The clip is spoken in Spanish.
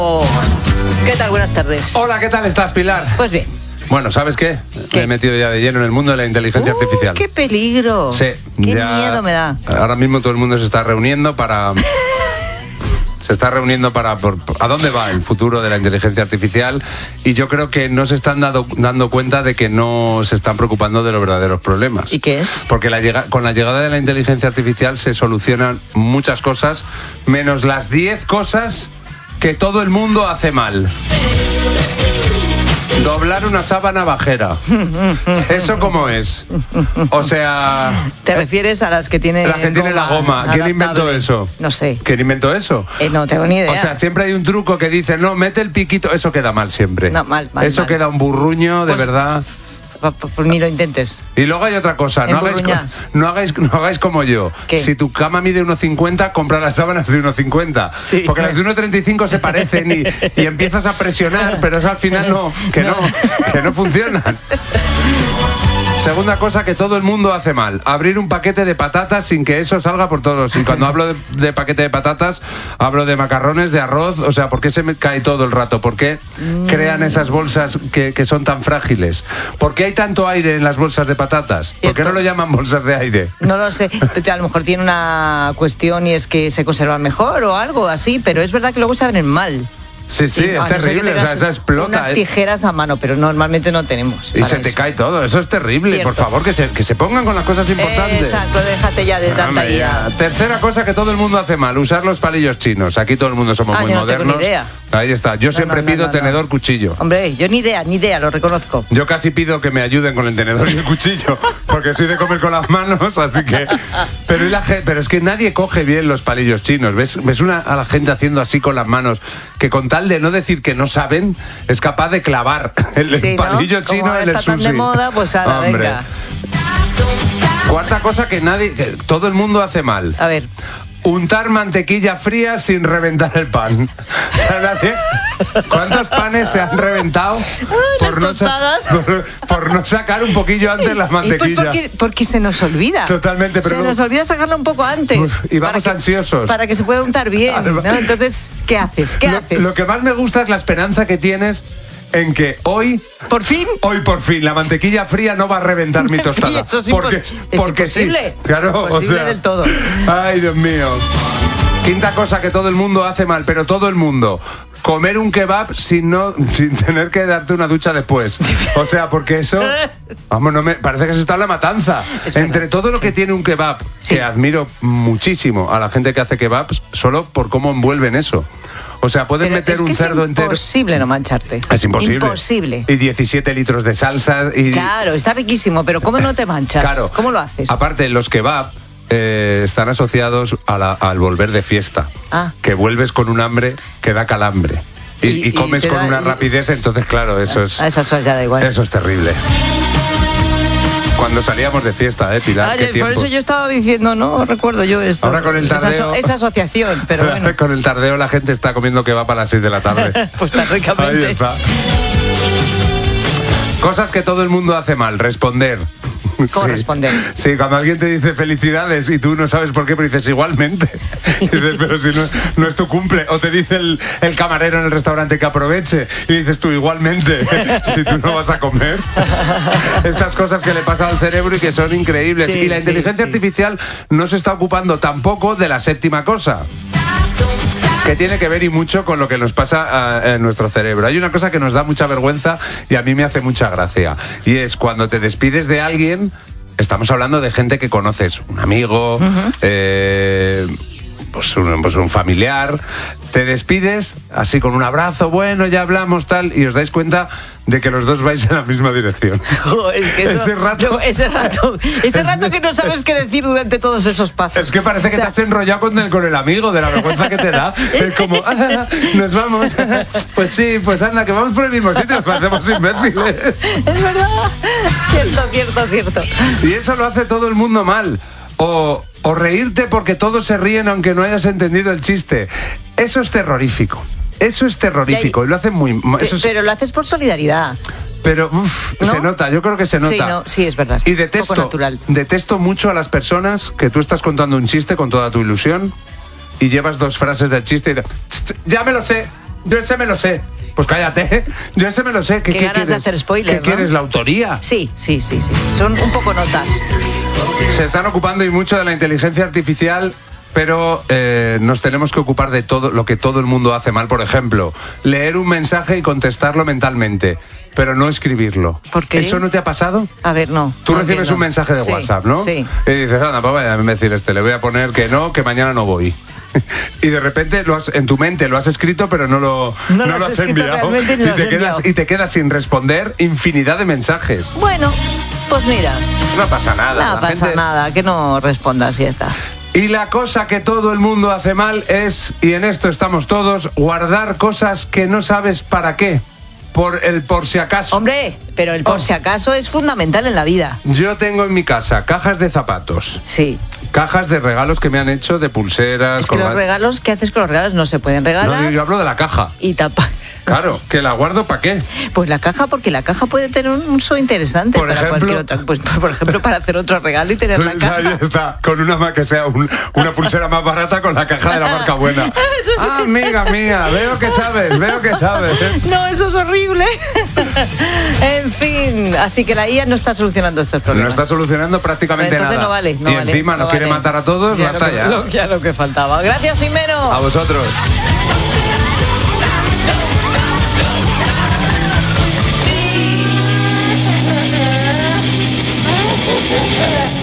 ¿Qué tal? Buenas tardes. Hola, ¿qué tal estás, Pilar? Pues bien. Bueno, ¿sabes qué? Me he metido ya de lleno en el mundo de la inteligencia artificial. ¡Qué peligro! Sí. ¡Qué miedo me da! Ahora mismo todo el mundo se está reuniendo para... ¿A dónde va el futuro de la inteligencia artificial? Y yo creo que no se están dando cuenta de que no se están preocupando de los verdaderos problemas. ¿Y qué es? Porque con la llegada de la inteligencia artificial se solucionan muchas cosas, menos las 10 cosas que todo el mundo hace mal. Doblar una sábana bajera. ¿Eso cómo es? O sea... ¿Te refieres a las que tienen la que tiene la goma? ¿Quién inventó eso? No sé. ¿Quién inventó eso? No tengo ni idea. O sea, siempre hay un truco que dice, no, mete el piquito. Eso queda mal siempre. No, mal. Eso queda un burruño, de verdad. Pues ni lo intentes. Y luego hay otra cosa, no hagáis como yo. ¿Qué? Si tu cama mide 1,50, compra las sábanas de 1,50. Sí. Porque las de 1,35 se parecen y empiezas a presionar, pero eso al final no funcionan. Segunda cosa que todo el mundo hace mal, abrir un paquete de patatas sin que eso salga por todos. Y cuando hablo de paquete de patatas, hablo de macarrones, de arroz. O sea, ¿por qué se me cae todo el rato? ¿Por qué crean esas bolsas que son tan frágiles? ¿Por qué hay tanto aire en las bolsas de patatas? ¿Por qué no lo llaman bolsas de aire? No lo sé, a lo mejor tiene una cuestión y es que se conservan mejor o algo así, pero es verdad que luego se abren mal. Sí, es terrible, o sea, eso explota. Unas tijeras a mano, pero normalmente no tenemos. Y se te cae todo, eso es terrible. Cierto. Por favor, que se pongan con las cosas importantes. Exacto, déjate ya de tanta guía. Tercera cosa que todo el mundo hace mal, usar los palillos chinos. Aquí todo el mundo somos muy yo modernos. No tengo ni idea. Ahí está, yo siempre pido tenedor, cuchillo. Hombre, yo ni idea, lo reconozco. Yo casi pido que me ayuden con el tenedor y el cuchillo, porque soy de comer con las manos, así que... Pero es que nadie coge bien los palillos chinos. ¿Ves a la gente haciendo así con las manos, que con tal de no decir que no saben, es capaz de clavar el palillo chino en el sushi? Está tan de moda, pues ahora, venga. Cuarta cosa que todo el mundo hace mal. A ver. Untar mantequilla fría sin reventar el pan. O sea, ¿cuántos panes se han reventado por no sacar un poquillo antes las mantequillas? Pues porque se nos olvida. Totalmente. Pero nos olvida sacarla un poco antes. Y vamos ansiosos. Para que se pueda untar bien, ¿no? Entonces, ¿qué haces? Lo que más me gusta es la esperanza que tienes en que hoy por fin la mantequilla fría no va a reventar mi tostada. Eso es porque imposible. Sí, claro, imposible del todo. Ay, Dios mío. Quinta cosa que todo el mundo hace mal, pero todo el mundo: comer un kebab sin tener que darte una ducha después. O sea, porque eso, vamos, parece que se está en la matanza. Entre todo lo que tiene un kebab, que admiro muchísimo a la gente que hace kebabs, solo por cómo envuelven eso. O sea, puedes meter un cerdo entero. Es imposible no mancharte. Es imposible. Imposible. Y 17 litros de salsa. Claro, está riquísimo, pero ¿cómo no te manchas? Claro. ¿Cómo lo haces? Aparte, los kebab están asociados al volver de fiesta. Que vuelves con un hambre que da calambre. Y comes con una rapidez, entonces, claro, eso es... A esas horas ya da igual. Eso es terrible. Cuando salíamos de fiesta, Pilar, ¿qué tiempos? Por eso yo estaba diciendo, no recuerdo yo esto. Ahora con el tardeo... Esa asociación, pero bueno. Con el tardeo la gente está comiendo kebab a las 6 de la tarde. Pues tan ricamente. Ahí está. Cosas que todo el mundo hace mal, responder. ¿Cómo responder? Sí, cuando alguien te dice felicidades y tú no sabes por qué, pero dices igualmente. Y dices, pero si no es tu cumple. O te dice el camarero en el restaurante que aproveche y dices tú igualmente, si tú no vas a comer. Estas cosas que le pasan al cerebro y que son increíbles. Y la inteligencia artificial no se está ocupando tampoco de la séptima cosa, que tiene que ver y mucho con lo que nos pasa en nuestro cerebro. Hay una cosa que nos da mucha vergüenza y a mí me hace mucha gracia, y es cuando te despides de alguien. Estamos hablando de gente que conoces, un amigo, pues un familiar. Te despides así con un abrazo, bueno, ya hablamos, tal, y os dais cuenta de que los dos vais en la misma dirección. Es que eso, ese rato que no sabes qué decir durante todos esos pasos. Es que parece que te has enrollado con el amigo, de la vergüenza que te da. Es como, nos vamos. Pues sí, pues anda, que vamos por el mismo sitio, nos parecemos imbéciles. Es verdad. Cierto. Y eso lo hace todo el mundo mal. O reírte porque todos se ríen aunque no hayas entendido el chiste. Eso es terrorífico. Eso es terrorífico y lo hacen muy... Pero lo haces por solidaridad. Pero ¿no? Se nota, yo creo que se nota. Sí, es verdad. Y detesto mucho a las personas que tú estás contando un chiste con toda tu ilusión y llevas dos frases del chiste y ya me lo sé. Yo ese me lo sé. Pues cállate, yo ese me lo sé. Qué ganas de hacer spoiler, ¿Qué quieres, la autoría? Sí. Son un poco notas. Se están ocupando y mucho de la inteligencia artificial, pero nos tenemos que ocupar de todo lo que todo el mundo hace mal. Por ejemplo, leer un mensaje y contestarlo mentalmente, pero no escribirlo. ¿Por qué? ¿Eso no te ha pasado? A ver, no. Tú no recibes entiendo. un mensaje de WhatsApp, ¿no? Sí. Y dices, anda, pues vaya a decir le voy a poner que no, que mañana no voy. Y de repente en tu mente lo has escrito, pero no lo has enviado. Y te quedas sin responder infinidad de mensajes. Bueno, pues mira. No pasa nada. No pasa nada, que no respondas y ya está. Y la cosa que todo el mundo hace mal es, y en esto estamos todos, guardar cosas que no sabes para qué. Por si acaso. Hombre, pero el por si acaso es fundamental en la vida. Yo tengo en mi casa cajas de zapatos. Sí. Cajas de regalos que me han hecho de pulseras. Es que los regalos, ¿qué haces con los regalos? No se pueden regalar. No, yo hablo de la caja. Y tapar. Claro, que la guardo ¿para qué? Pues la caja, porque la caja puede tener un uso interesante por para ejemplo, cualquier otra. Pues por ejemplo, para hacer otro regalo y tener la caja. Ahí está, con una que sea una pulsera más barata con la caja de la marca buena. Ah, amiga mía, veo que sabes. No, eso es horrible. En fin, así que la IA no está solucionando estos problemas. No está solucionando prácticamente Entonces nada. No vale. Y encima nos quiere matar a todos, ya basta ya. Ya lo que faltaba. Gracias, Jimeno. A vosotros. Yeah.